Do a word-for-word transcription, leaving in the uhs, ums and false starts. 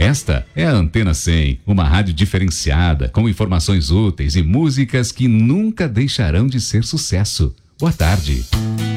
Esta é a Antena cem, uma rádio diferenciada, com informações úteis e músicas que nunca deixarão de ser sucesso. Boa tarde.